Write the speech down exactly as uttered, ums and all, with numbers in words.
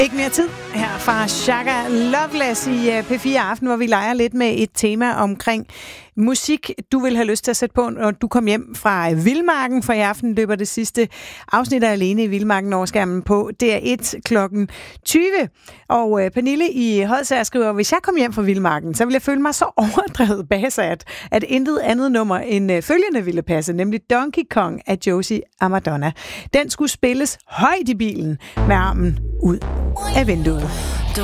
Ikke mere tid her fra Shaka Loveless i P fire Aften, hvor vi leger lidt med et tema omkring musik, du vil have lyst til at sætte på, når du kom hjem fra Vildmarken. For i aften løber det sidste afsnit af Alene i Vildmarken over skærmen på D R et klokken tyve. Og øh, Pernille i Hodsager skriver, hvis jeg kom hjem fra Vildmarken, så ville jeg føle mig så overdrevet basat, at intet andet nummer end øh, følgende ville passe, nemlig Donkey Kong af Josie og Madonna. Den skulle spilles højt i bilen med armen ud af vinduet.